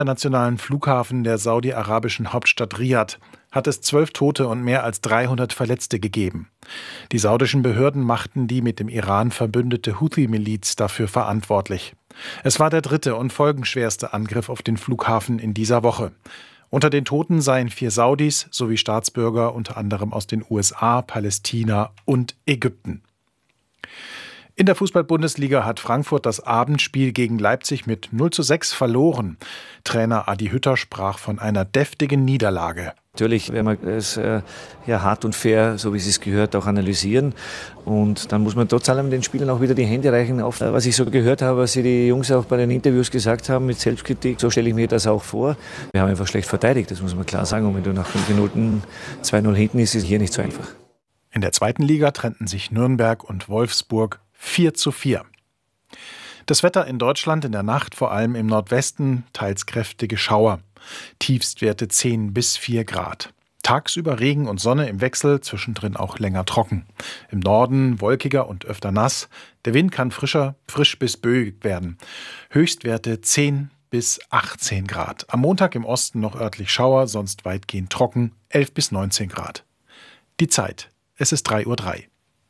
internationalen Flughafen der saudi-arabischen Hauptstadt Riad hat es 12 Tote und mehr als 300 Verletzte gegeben. Die saudischen Behörden machten die mit dem Iran verbündete Houthi-Miliz dafür verantwortlich. Es war der dritte und folgenschwerste Angriff auf den Flughafen in dieser Woche. Unter den Toten seien 4 Saudis sowie Staatsbürger, unter anderem aus den USA, Palästina und Ägypten. In der Fußball-Bundesliga hat Frankfurt das Abendspiel gegen Leipzig mit 0:6 verloren. Trainer Adi Hütter sprach von einer deftigen Niederlage. Natürlich werden wir es hart und fair, so wie es gehört, auch analysieren. Und dann muss man trotz allem den Spielern auch wieder die Hände reichen. Auf was ich so gehört habe, was sie die Jungs auch bei den Interviews gesagt haben mit Selbstkritik, so stelle ich mir das auch vor. Wir haben einfach schlecht verteidigt, das muss man klar sagen. Und wenn du nach 5 Minuten 2:0 hinten ist es hier nicht so einfach. In der zweiten Liga trennten sich Nürnberg und Wolfsburg 4:4. Das Wetter in Deutschland in der Nacht, vor allem im Nordwesten, teils kräftige Schauer. Tiefstwerte 10 bis 4 Grad. Tagsüber Regen und Sonne im Wechsel, zwischendrin auch länger trocken. Im Norden wolkiger und öfter nass. Der Wind kann frisch bis böig werden. Höchstwerte 10 bis 18 Grad. Am Montag im Osten noch örtlich Schauer, sonst weitgehend trocken, 11 bis 19 Grad. Die Zeit, es ist 3:03 Uhr.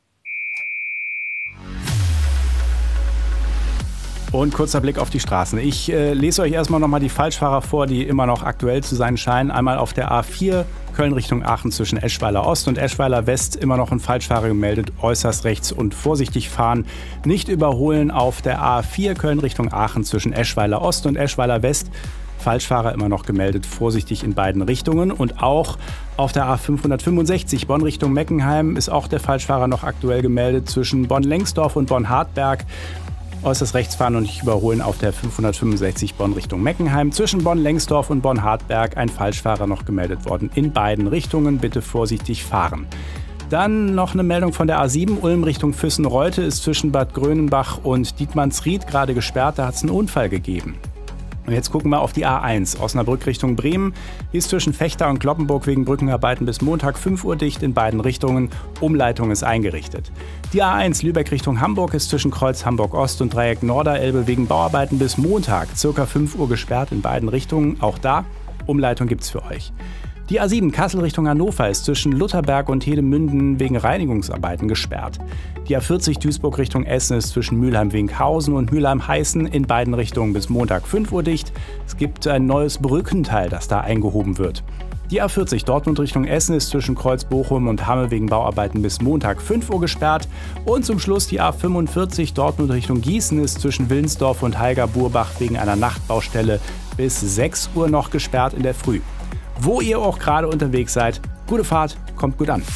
Und kurzer Blick auf die Straßen. Ich lese euch erstmal nochmal die Falschfahrer vor, die immer noch aktuell zu sein scheinen. Einmal auf der A4 Köln Richtung Aachen zwischen Eschweiler Ost und Eschweiler West immer noch ein Falschfahrer gemeldet, äußerst rechts und vorsichtig fahren. Nicht überholen auf der A4 Köln Richtung Aachen zwischen Eschweiler Ost und Eschweiler West. Falschfahrer immer noch gemeldet, vorsichtig in beiden Richtungen. Und auch auf der A565 Bonn Richtung Meckenheim ist auch der Falschfahrer noch aktuell gemeldet zwischen Bonn-Lengsdorf und Bonn-Hartberg. Äußerst rechts fahren und nicht überholen auf der 565 Bonn Richtung Meckenheim. Zwischen Bonn-Lengsdorf und Bonn-Hartberg ein Falschfahrer noch gemeldet worden. In beiden Richtungen bitte vorsichtig fahren. Dann noch eine Meldung von der A7 Ulm Richtung Füssen-Reute ist zwischen Bad Grönenbach und Dietmannsried gerade gesperrt. Da hat es einen Unfall gegeben. Und jetzt gucken wir auf die A1 Osnabrück Richtung Bremen. Die ist zwischen Vechta und Cloppenburg wegen Brückenarbeiten bis Montag 5 Uhr dicht in beiden Richtungen. Umleitung ist eingerichtet. Die A1 Lübeck Richtung Hamburg ist zwischen Kreuz Hamburg Ost und Dreieck Norderelbe wegen Bauarbeiten bis Montag ca. 5 Uhr gesperrt in beiden Richtungen. Auch da, Umleitung gibt's für euch. Die A7 Kassel Richtung Hannover ist zwischen Lutherberg und Hedemünden wegen Reinigungsarbeiten gesperrt. Die A40 Duisburg Richtung Essen ist zwischen Mülheim-Winkhausen und Mülheim-Heißen in beiden Richtungen bis Montag 5 Uhr dicht. Es gibt ein neues Brückenteil, das da eingehoben wird. Die A40 Dortmund Richtung Essen ist zwischen Kreuz Bochum und Hamme wegen Bauarbeiten bis Montag 5 Uhr gesperrt. Und zum Schluss die A45 Dortmund Richtung Gießen ist zwischen Willensdorf und Heiger-Burbach wegen einer Nachtbaustelle bis 6 Uhr noch gesperrt in der Früh. Wo ihr auch gerade unterwegs seid, gute Fahrt, kommt gut an.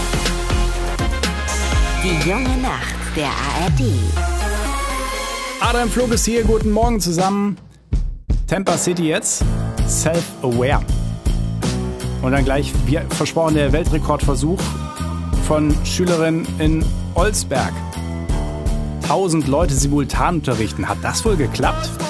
Die junge Nacht der ARD. Adrian Flug ist hier, guten Morgen zusammen. Tampa City jetzt, Self-Aware. Und dann gleich, wie versprochen, der Weltrekordversuch von Schülerinnen in Olsberg. 1000 Leute simultan unterrichten. Hat das wohl geklappt?